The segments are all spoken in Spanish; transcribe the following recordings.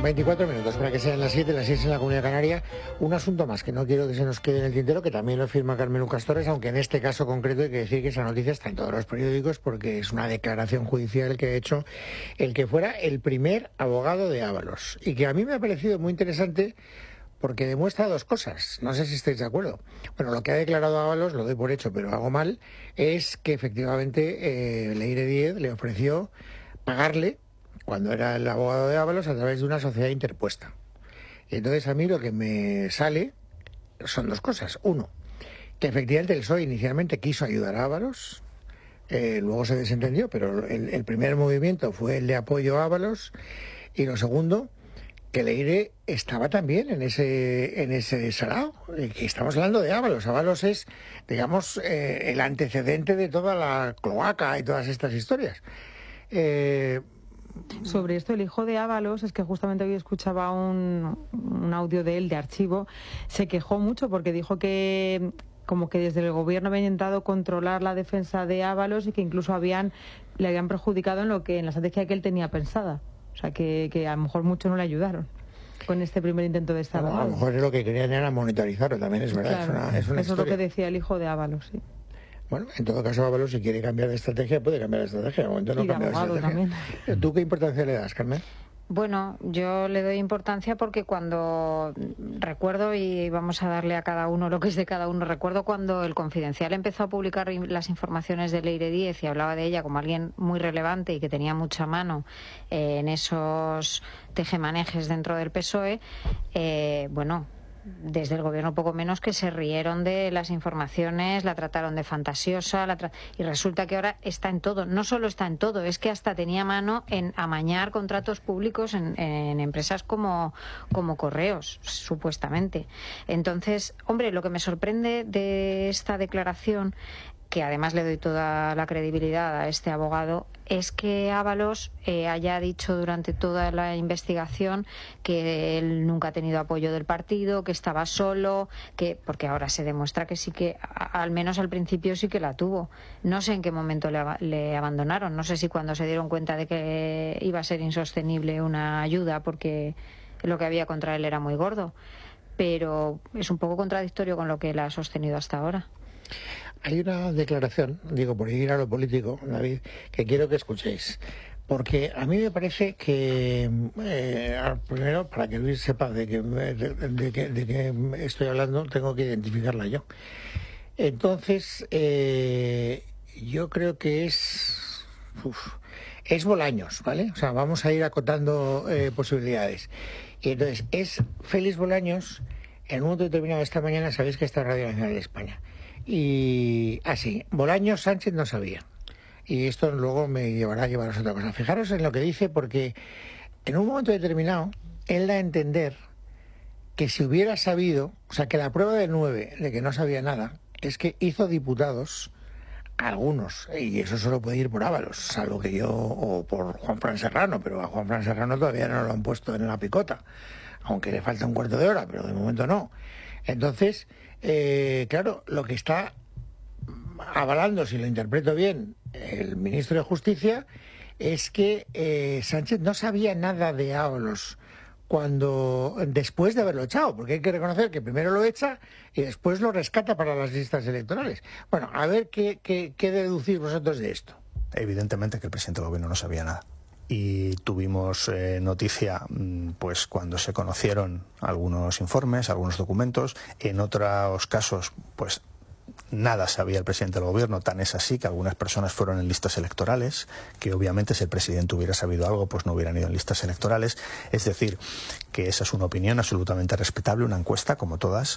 24 minutos para que sean las 7, las 6 en la Comunidad Canaria. Un asunto más que no quiero que se nos quede en el tintero, que también lo firma Carmen Lucas Torres, aunque en este caso concreto hay que decir que esa noticia está en todos los periódicos porque es una declaración judicial que ha hecho el que fuera el primer abogado de Ábalos y que a mí me ha parecido muy interesante porque demuestra dos cosas. No sé si estáis de acuerdo. Bueno, lo que ha declarado Ábalos, lo doy por hecho, pero hago mal, es que efectivamente Leire Díez le ofreció pagarle cuando era el abogado de Ábalos a través de una sociedad interpuesta. Y entonces a mí lo que me sale son dos cosas. Uno, que efectivamente el PSOE inicialmente quiso ayudar a Ábalos, luego se desentendió, pero el primer movimiento fue el de apoyo a Ábalos. Y lo segundo, que Leire estaba también en ese sarao, que estamos hablando de Ábalos. Ábalos es, digamos, el antecedente de toda la cloaca y todas estas historias. Sobre esto, el hijo de Ábalos, es que justamente hoy escuchaba un audio de él de archivo, se quejó mucho porque dijo que como que desde el gobierno habían intentado controlar la defensa de Ábalos y que incluso le habían perjudicado en la estrategia que él tenía pensada. O sea, que a lo mejor mucho no le ayudaron con este primer intento de este abogado. A lo mejor lo que querían era monetarizarlo, también es verdad. Claro, es una eso es lo que decía el hijo de Ábalos, sí. Bueno, en todo caso, Ábalos, si quiere cambiar de estrategia, puede cambiar de estrategia. De momento no cambia de estrategia. También. ¿Tú qué importancia le das, Carmen? Bueno, yo le doy importancia porque cuando recuerdo, y vamos a darle a cada uno lo que es de cada uno, recuerdo cuando el Confidencial empezó a publicar las informaciones de Leire Díez y hablaba de ella como alguien muy relevante y que tenía mucha mano en esos tejemanejes dentro del PSOE, bueno, desde el gobierno poco menos que se rieron de las informaciones, la trataron de fantasiosa, y resulta que ahora está en todo. No solo está en todo, es que hasta tenía mano en amañar contratos públicos en empresas como Correos, supuestamente. Entonces, hombre, lo que me sorprende de esta declaración, que además le doy toda la credibilidad a este abogado, es que Ábalos haya dicho durante toda la investigación que él nunca ha tenido apoyo del partido, que estaba solo, porque ahora se demuestra que sí que, al menos al principio sí que la tuvo. No sé en qué momento le abandonaron, no sé si cuando se dieron cuenta de que iba a ser insostenible una ayuda porque lo que había contra él era muy gordo, pero es un poco contradictorio con lo que él ha sostenido hasta ahora. Hay una declaración, digo, por ir a lo político, David, que quiero que escuchéis. Porque a mí me parece que, primero, para que Luis sepa de qué estoy hablando, tengo que identificarla yo. Entonces, yo creo que es Bolaños, ¿vale? O sea, vamos a ir acotando posibilidades. Y entonces, es Félix Bolaños, en un momento determinado esta mañana, sabéis que está en Radio Nacional de España. Y así, Bolaños Sánchez no sabía. Y esto luego me llevará a llevaros a otra cosa. Fijaros en lo que dice, porque en un momento determinado él da a entender que si hubiera sabido, o sea, que la prueba del 9 de que no sabía nada es que hizo diputados algunos, y eso solo puede ir por Ábalos, salvo que yo, o por Juanfran Serrano, pero a Juanfran Serrano todavía no lo han puesto en la picota, aunque le falta un cuarto de hora, pero de momento no. Entonces, claro, lo que está avalando, si lo interpreto bien, el ministro de Justicia, es que Sánchez no sabía nada de Ábalos después de haberlo echado, porque hay que reconocer que primero lo echa y después lo rescata para las listas electorales. Bueno, a ver qué deducís vosotros de esto. Evidentemente que el presidente del gobierno no sabía nada. Y tuvimos noticia pues cuando se conocieron algunos informes, algunos documentos. En otros casos, pues nada sabía el presidente del gobierno. Tan es así que algunas personas fueron en listas electorales, que obviamente si el presidente hubiera sabido algo, pues no hubieran ido en listas electorales. Es decir, que esa es una opinión absolutamente respetable, una encuesta como todas,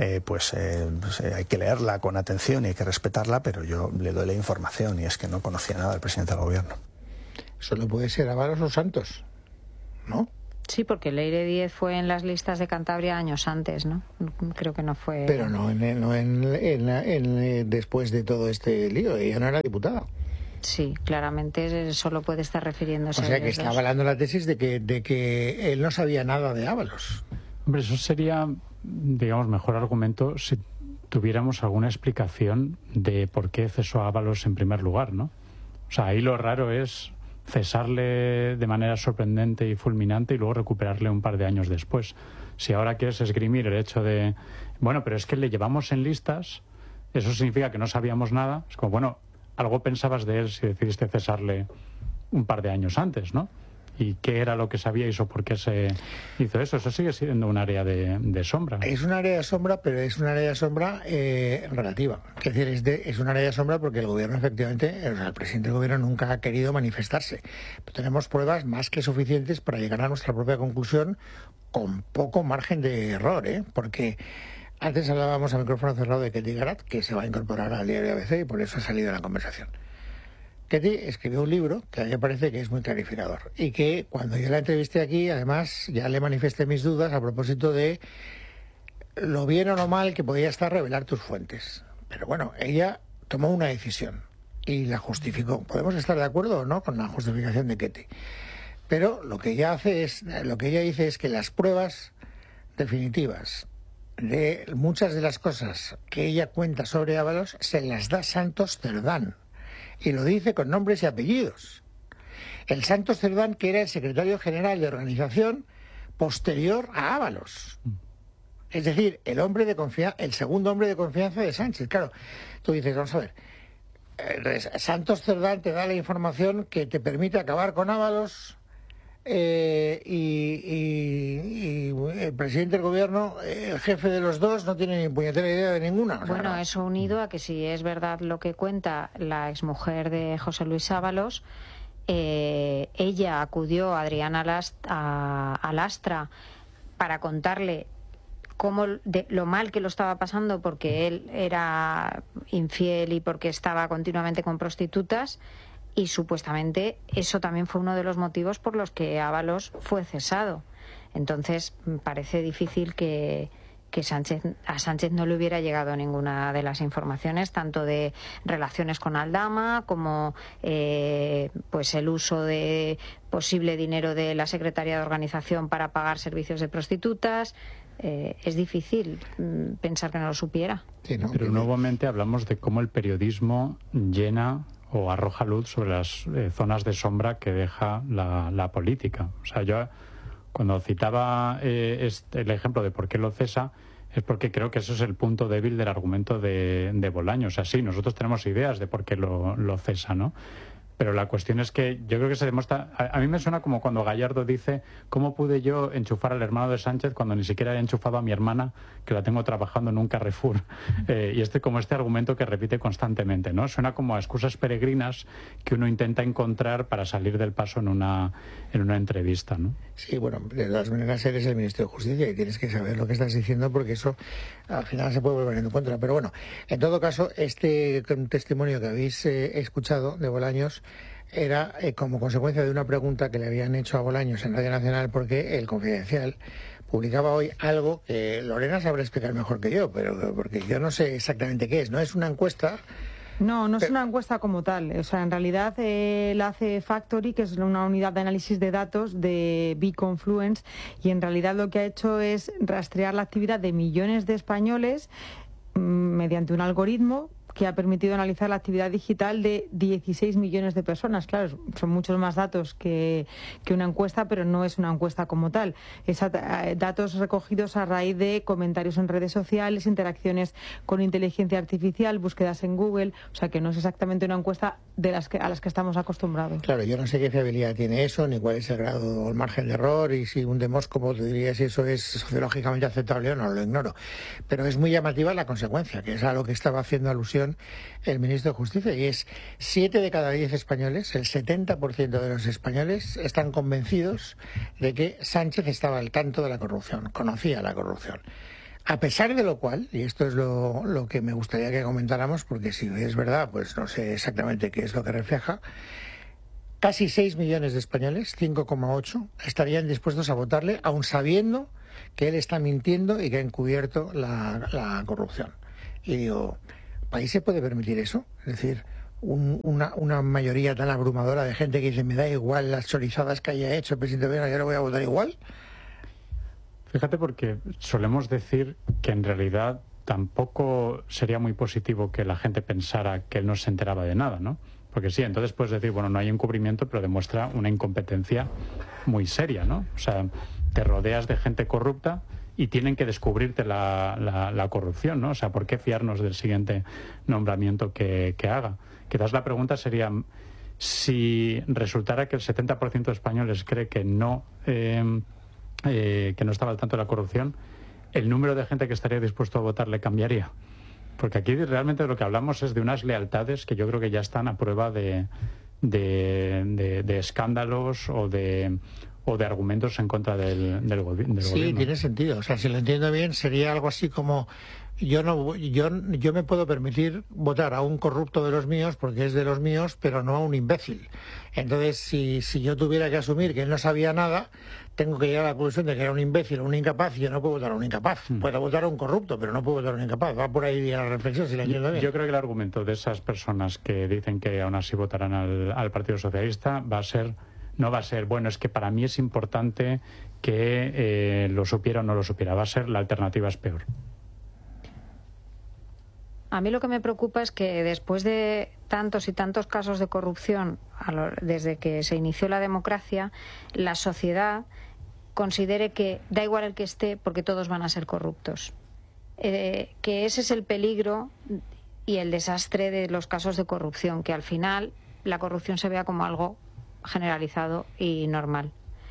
hay que leerla con atención y hay que respetarla, pero yo le doy la información y es que no conocía nada del presidente del gobierno. Solo puede ser Ábalos o Santos, ¿no? Sí, porque Leire Díez fue en las listas de Cantabria años antes, ¿no? Creo que no fue... Pero no después de todo este lío, ella no era diputada. Sí, claramente solo puede estar refiriéndose a... O sea, que está avalando la tesis de que él no sabía nada de Ábalos. Hombre, eso sería, digamos, mejor argumento si tuviéramos alguna explicación de por qué cesó a Ábalos en primer lugar, ¿no? O sea, ahí lo raro es cesarle de manera sorprendente y fulminante y luego recuperarle un par de años después. Si ahora quieres esgrimir el hecho de, bueno, pero es que le llevamos en listas, eso significa que no sabíamos nada, es como, bueno, algo pensabas de él si decidiste cesarle un par de años antes, ¿no? ¿Y qué era lo que sabíais o por qué se hizo eso? Eso sigue siendo un área de sombra. Es un área de sombra, pero es un área de sombra relativa. Es decir, es un área de sombra porque el gobierno, efectivamente, el presidente del gobierno nunca ha querido manifestarse. Pero tenemos pruebas más que suficientes para llegar a nuestra propia conclusión con poco margen de error, ¿eh? Porque antes hablábamos a micrófono cerrado de Ketty Garat, que se va a incorporar al diario ABC y por eso ha salido la conversación. Ketty escribió un libro que a mí me parece que es muy clarificador y que cuando yo la entrevisté aquí, además, ya le manifesté mis dudas a propósito de lo bien o lo mal que podía estar revelar tus fuentes. Pero bueno, ella tomó una decisión y la justificó. Podemos estar de acuerdo o no con la justificación de Ketty, pero lo que ella dice es que las pruebas definitivas de muchas de las cosas que ella cuenta sobre Ábalos se las da Santos Cerdán. Y lo dice con nombres y apellidos. El Santos Cerdán, que era el secretario general de organización posterior a Ábalos. Es decir, el segundo hombre de confianza de Sánchez. Claro, tú dices, vamos a ver, Santos Cerdán te da la información que te permite acabar con Ábalos y el presidente del gobierno, el jefe de los dos, no tiene ni puñetera idea de ninguna. Bueno, no. Eso unido a que si es verdad lo que cuenta la exmujer de José Luis Ábalos, ella acudió a Adriana Lastra para contarle lo mal que lo estaba pasando porque él era infiel y porque estaba continuamente con prostitutas. Y supuestamente eso también fue uno de los motivos por los que Ábalos fue cesado. Entonces parece difícil que a Sánchez no le hubiera llegado ninguna de las informaciones, tanto de relaciones con Aldama como pues el uso de posible dinero de la Secretaría de Organización para pagar servicios de prostitutas. Es difícil pensar que no lo supiera. Sí, ¿no? Pero nuevamente hablamos de cómo el periodismo llena o arroja luz sobre las zonas de sombra que deja la política. O sea, yo cuando citaba el ejemplo de por qué lo cesa, es porque creo que eso es el punto débil del argumento de Bolaños. O sea, sí, nosotros tenemos ideas de por qué lo cesa, ¿no? Pero la cuestión es que yo creo que se demuestra... A mí me suena como cuando Gallardo dice ¿cómo pude yo enchufar al hermano de Sánchez cuando ni siquiera he enchufado a mi hermana, que la tengo trabajando en un Carrefour? Y como este argumento que repite constantemente, ¿no? Suena como a excusas peregrinas que uno intenta encontrar para salir del paso en una entrevista, ¿no? Sí, bueno, de todas maneras eres el ministro de Justicia y tienes que saber lo que estás diciendo porque eso al final se puede volver en contra. Pero bueno, en todo caso, este testimonio que habéis escuchado de Bolaños era como consecuencia de una pregunta que le habían hecho a Bolaños en Radio Nacional porque El Confidencial publicaba hoy algo que Lorena sabrá explicar mejor que yo, pero porque yo no sé exactamente qué es. No es una encuesta. No es una encuesta como tal. O sea, en realidad la hace Factory, que es una unidad de análisis de datos de Bconfluence, y en realidad lo que ha hecho es rastrear la actividad de millones de españoles mediante un algoritmo que ha permitido analizar la actividad digital de 16 millones de personas. Claro, son muchos más datos que una encuesta, pero no es una encuesta como tal. Es datos recogidos a raíz de comentarios en redes sociales, interacciones con inteligencia artificial, búsquedas en Google. O sea, que no es exactamente una encuesta a las que estamos acostumbrados. Claro, yo no sé qué fiabilidad tiene eso, ni cuál es el grado o el margen de error, y si un demóscopo te diría si eso es sociológicamente aceptable o no, lo ignoro. Pero es muy llamativa la consecuencia, que es a lo que estaba haciendo alusión el ministro de Justicia, y es 7 de cada 10 españoles, el 70% de los españoles están convencidos de que Sánchez estaba al tanto de la corrupción, conocía la corrupción. A pesar de lo cual, y esto es lo que me gustaría que comentáramos, porque si es verdad, pues no sé exactamente qué es lo que refleja, casi 6 millones de españoles, 5,8, estarían dispuestos a votarle, aun sabiendo que él está mintiendo y que ha encubierto la corrupción. Y digo, ¿país se puede permitir eso? Es decir, una mayoría tan abrumadora de gente que dice, me da igual las chorizadas que haya hecho el presidente Vera, yo no voy a votar igual. Fíjate, porque solemos decir que en realidad tampoco sería muy positivo que la gente pensara que él no se enteraba de nada, ¿no? Porque sí, entonces puedes decir, bueno, no hay encubrimiento, pero demuestra una incompetencia muy seria, ¿no? O sea, te rodeas de gente corrupta y tienen que descubrirte la corrupción, ¿no? O sea, ¿por qué fiarnos del siguiente nombramiento que haga? Quizás la pregunta sería, si resultara que el 70% de españoles cree que no estaba al tanto de la corrupción, ¿el número de gente que estaría dispuesto a votar le cambiaría? Porque aquí realmente de lo que hablamos es de unas lealtades que yo creo que ya están a prueba de escándalos o de argumentos en contra del gobierno. Sí, tiene sentido. O sea, si lo entiendo bien, sería algo así como yo me puedo permitir votar a un corrupto de los míos porque es de los míos, pero no a un imbécil. Entonces, si yo tuviera que asumir que él no sabía nada, tengo que llegar a la conclusión de que era un imbécil o un incapaz, y yo no puedo votar a un incapaz. Puedo votar a un corrupto, pero no puedo votar a un incapaz. Va por ahí la reflexión, si la entiendo bien. Yo creo que el argumento de esas personas que dicen que aún así votarán al Partido Socialista no va a ser, bueno, es que para mí es importante que lo supiera o no lo supiera. Va a ser, la alternativa es peor. A mí lo que me preocupa es que después de tantos y tantos casos de corrupción desde que se inició la democracia, la sociedad considere que da igual el que esté porque todos van a ser corruptos. Que ese es el peligro y el desastre de los casos de corrupción, que al final la corrupción se vea como algo generalizado y normal.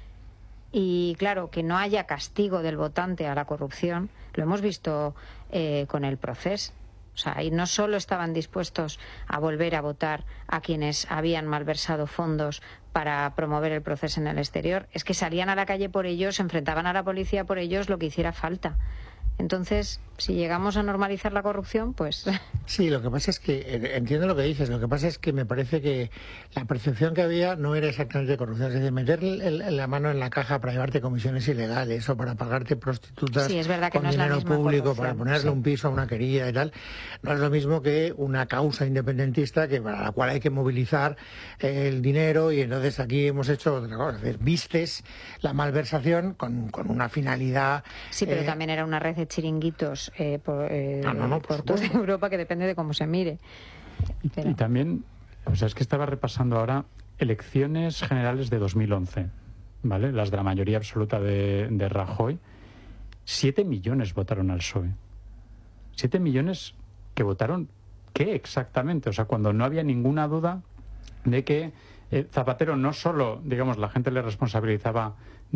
Y claro, que no haya castigo del votante a la corrupción, lo hemos visto con el Procés. O sea, y no solo estaban dispuestos a volver a votar a quienes habían malversado fondos para promover el proceso en el exterior, es que salían a la calle por ellos, se enfrentaban a la policía por ellos, lo que hiciera falta. Entonces, si llegamos a normalizar la corrupción, pues... Sí, lo que pasa es que, entiendo lo que dices, lo que pasa es que me parece que la percepción que había no era exactamente de corrupción, es decir, meter la mano en la caja para llevarte comisiones ilegales o para pagarte prostitutas sí, es verdad que con no dinero es la misma público, corrupción, para ponerle un piso a una querida y tal, no es lo mismo que una causa independentista para la cual hay que movilizar el dinero, y entonces aquí hemos hecho otra cosa, es decir, vistes la malversación con una finalidad... Sí, pero también era una red de chiringuitos por toda Europa, que depende de cómo se mire. Y también, o sea, es que estaba repasando ahora elecciones generales de 2011, ¿vale? Las de la mayoría absoluta de Rajoy. 7 millones votaron al PSOE. 7 millones que votaron, ¿qué exactamente? O sea, cuando no había ninguna duda de que Zapatero no solo, digamos, la gente le responsabilizaba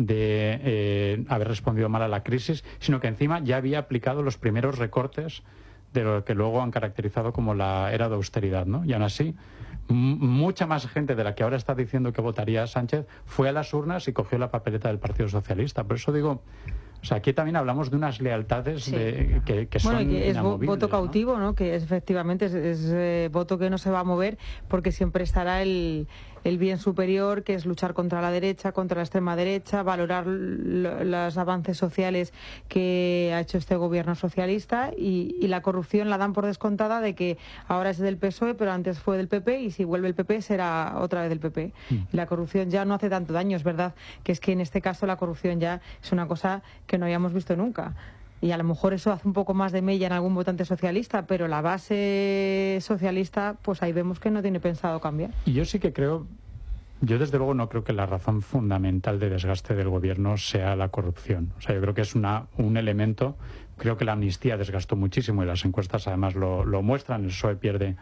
de haber respondido mal a la crisis, sino que encima ya había aplicado los primeros recortes de lo que luego han caracterizado como la era de austeridad, ¿no? Y aún así, mucha más gente de la que ahora está diciendo que votaría a Sánchez fue a las urnas y cogió la papeleta del Partido Socialista. Por eso digo... O sea, aquí también hablamos de unas lealtades sí. que son bueno, y que es voto cautivo, ¿no? Que efectivamente es voto que no se va a mover, porque siempre estará el bien superior, que es luchar contra la derecha, contra la extrema derecha, valorar los avances sociales que ha hecho este gobierno socialista, y la corrupción la dan por descontada de que ahora es del PSOE, pero antes fue del PP, y si vuelve el PP será otra vez del PP. Y la corrupción ya no hace tanto daño, es verdad que es que en este caso la corrupción ya es una cosa que no habíamos visto nunca. Y a lo mejor eso hace un poco más de mella en algún votante socialista, pero la base socialista, pues ahí vemos que no tiene pensado cambiar. Y yo sí que creo, yo desde luego no creo que la razón fundamental de desgaste del gobierno sea la corrupción. O sea, yo creo que es un elemento. Creo que la amnistía desgastó muchísimo, y las encuestas además lo muestran. El PSOE pierde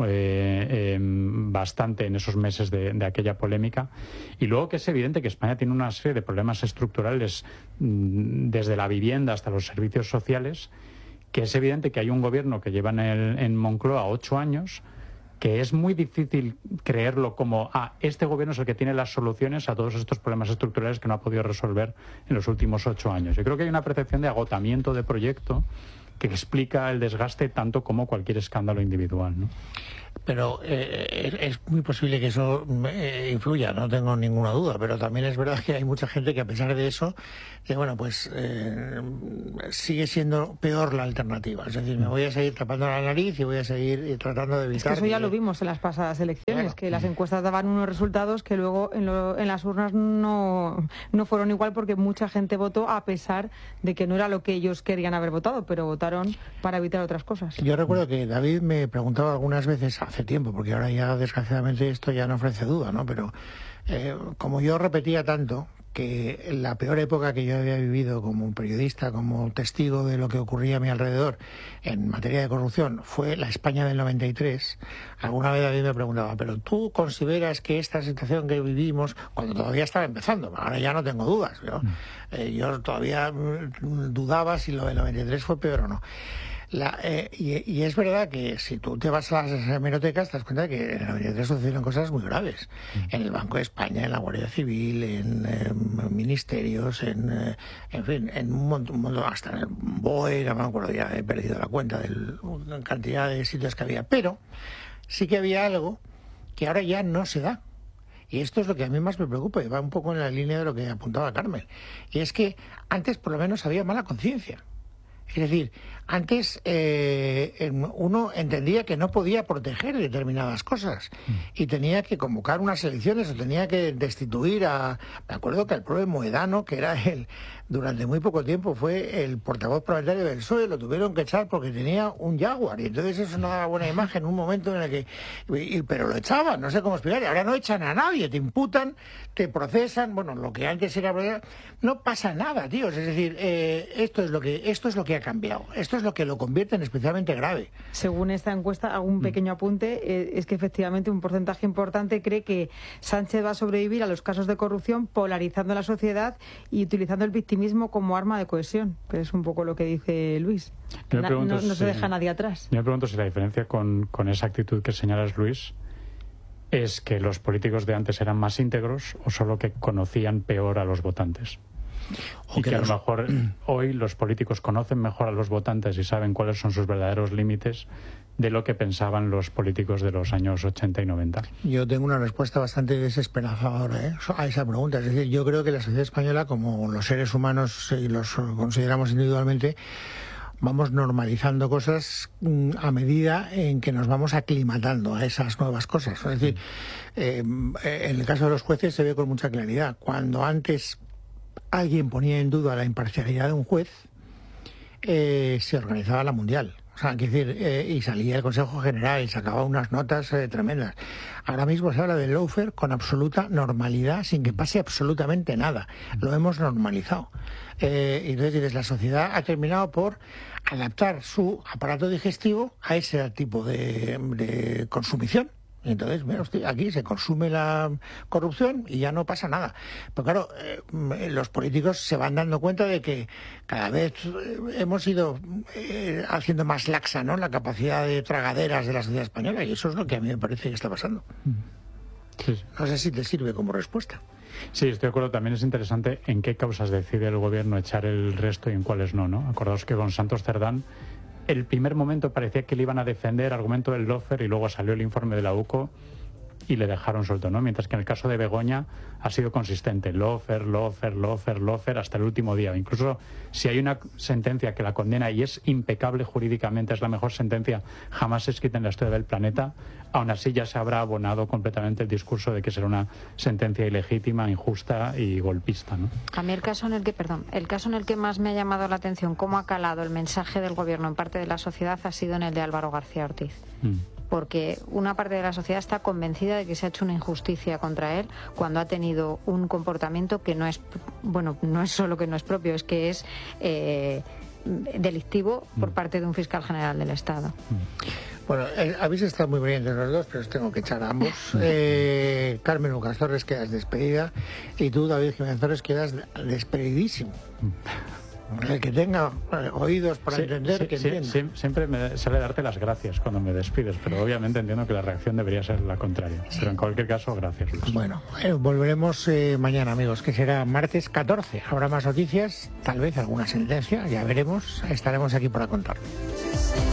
bastante en esos meses de aquella polémica. Y luego que es evidente que España tiene una serie de problemas estructurales, desde la vivienda hasta los servicios sociales, que es evidente que hay un gobierno que lleva en Moncloa 8 años, que es muy difícil creerlo como este gobierno es el que tiene las soluciones a todos estos problemas estructurales que no ha podido resolver en los últimos 8 años. Yo creo que hay una percepción de agotamiento de proyecto que explica el desgaste tanto como cualquier escándalo individual, ¿no? Pero es muy posible que eso influya, no tengo ninguna duda, pero también es verdad que hay mucha gente que, a pesar de eso, bueno, pues sigue siendo peor la alternativa. Es decir, me voy a seguir tapando la nariz y voy a seguir tratando de evitar... Es que eso ya lo vimos en las pasadas elecciones, claro, que las encuestas daban unos resultados que luego en las urnas no fueron igual, porque mucha gente votó a pesar de que no era lo que ellos querían haber votado, pero votaron para evitar otras cosas. Yo recuerdo que David me preguntaba algunas veces hace tiempo, porque ahora ya desgraciadamente esto ya no ofrece duda, ¿no? Pero como yo repetía tanto que la peor época que yo había vivido como periodista, como testigo de lo que ocurría a mi alrededor en materia de corrupción, fue la España del 93, alguna vez a mí me preguntaba, ¿pero tú consideras que esta situación que vivimos, cuando todavía estaba empezando, ahora ya no tengo dudas, yo todavía dudaba si lo del 93 fue peor o no? Y es verdad que si tú te vas a las hemerotecas te das cuenta de que en el 93 sucedieron cosas muy graves. En el Banco de España, en la Guardia Civil, en ministerios, en fin, en un montón, hasta en el BOE, no me acuerdo, ya he perdido la cuenta de la cantidad de sitios que había. Pero sí que había algo que ahora ya no se da. Y esto es lo que a mí más me preocupa, y va un poco en la línea de lo que apuntaba Carmen. Y es que antes por lo menos había mala conciencia. Es decir, antes uno entendía que no podía proteger determinadas cosas y tenía que convocar unas elecciones o tenía que destituir a... Me acuerdo que al propio Moedano, que era durante muy poco tiempo fue el portavoz parlamentario del PSOE, lo tuvieron que echar porque tenía un Jaguar y entonces eso no daba buena imagen en un momento en el que... pero lo echaban, no sé cómo explicar, y ahora no echan a nadie, te imputan, te procesan, bueno, lo que antes era... No pasa nada, tíos, es decir, esto es lo que ha cambiado, esto es lo que lo convierte en especialmente grave. Según esta encuesta, hago un pequeño apunte, es que efectivamente un porcentaje importante cree que Sánchez va a sobrevivir a los casos de corrupción polarizando la sociedad y utilizando el victimismo como arma de cohesión, pero es un poco lo que dice Luis. No se deja nadie atrás. Yo me pregunto si la diferencia con esa actitud que señalas, Luis, es que los políticos de antes eran más íntegros o solo que conocían peor a los votantes. Y que a lo mejor hoy los políticos conocen mejor a los votantes y saben cuáles son sus verdaderos límites de lo que pensaban los políticos de los años 80 y 90. Yo tengo una respuesta bastante desesperanzadora a esa pregunta. Es decir, yo creo que la sociedad española, como los seres humanos, y los consideramos individualmente, vamos normalizando cosas a medida en que nos vamos aclimatando a esas nuevas cosas. Es decir, en el caso de los jueces se ve con mucha claridad. Cuando antes alguien ponía en duda la imparcialidad de un juez, se organizaba la Mundial. O sea, quiero decir, y salía el Consejo General y sacaba unas notas tremendas. Ahora mismo se habla del lawfare con absoluta normalidad, sin que pase absolutamente nada. Lo hemos normalizado. Y entonces la sociedad ha terminado por adaptar su aparato digestivo a ese tipo de consumición. Y entonces, mira usted, aquí se consume la corrupción y ya no pasa nada. Pero claro, los políticos se van dando cuenta de que cada vez hemos ido haciendo más laxa, ¿no?, la capacidad de tragaderas de la sociedad española, y eso es lo que a mí me parece que está pasando. Sí. No sé si te sirve como respuesta. Sí, estoy de acuerdo. También es interesante en qué causas decide el gobierno echar el resto y en cuáles no, ¿no? Acordaos que con Santos Cerdán el primer momento parecía que le iban a defender argumento del lawfare y luego salió el informe de la UCO y le dejaron suelto, ¿no? Mientras que en el caso de Begoña ha sido consistente, lawfare hasta el último día. Incluso si hay una sentencia que la condena y es impecable jurídicamente, es la mejor sentencia jamás escrita en la historia del planeta, aún así ya se habrá abonado completamente el discurso de que será una sentencia ilegítima, injusta y golpista, ¿no? A mí el caso en el que más me ha llamado la atención cómo ha calado el mensaje del gobierno en parte de la sociedad ha sido en el de Álvaro García Ortiz. Porque una parte de la sociedad está convencida de que se ha hecho una injusticia contra él cuando ha tenido un comportamiento que no es solo que no es propio, es que es delictivo por parte de un fiscal general del Estado. Bueno, habéis estado muy brillantes los dos, pero os tengo que echar a ambos. Carmen Lucas Torres, quedas despedida, y tú, David Jiménez Torres, quedas despedidísimo. El que tenga oídos para entender, que entienda. Siempre me sale darte las gracias cuando me despides, pero obviamente entiendo que la reacción debería ser la contraria. Sí. Pero en cualquier caso, gracias, Luis. Bueno, volveremos mañana, amigos, que será martes 14. Habrá más noticias, tal vez alguna sentencia, ya veremos. Estaremos aquí para contarlo.